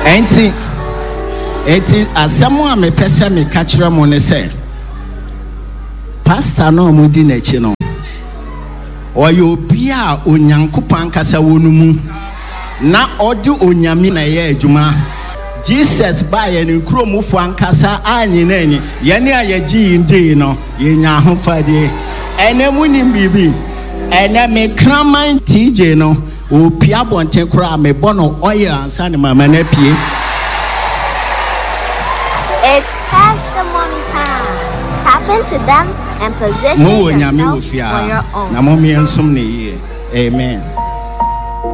Enti asɛm a mepɛ sɛ meka kyerɛ mo ne sɛ pastor no mudi n'akyi no ɔyɛ obi a onyankopɔn ankasa wɔ no mu na ɔde onyame na ɛyɛ adwuma. Jesus ba yɛ ne nkuromufo ankasa anyina ani yɛne a yɛgye yindi no yɛnya ahofadie ɛnɛ mu nim biribi ɛnɛ me kraman TJ no opia bonten kora me bɔ no ɔyɛ ansa ne mama na pie. It's testimony time. Tap into them and position yourself for your own. Na mo mi ensom ne yie. Amen.